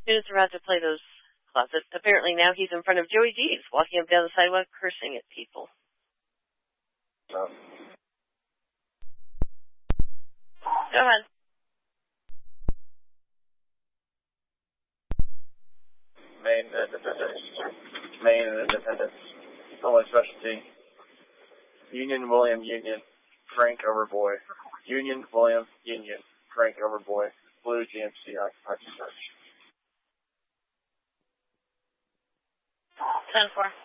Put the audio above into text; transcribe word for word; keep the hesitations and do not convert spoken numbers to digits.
Students are about to play those closets. Apparently now he's in front of Joey D's, walking up down the sidewalk, cursing at people. Oh. Go ahead. Main Independence. Main Independence. Only specialty. Union, William, Union. Frank over boy. Union, William, Union. Frank over boy. Blue G M C occupied search. ten four.